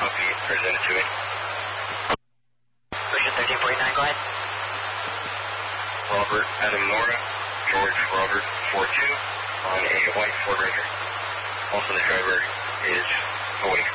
Copy, present it to me. Ocean 1349, go ahead. Robert Adam Nora, George Robert 42 on a white Ford Ranger. Also the driver is awake.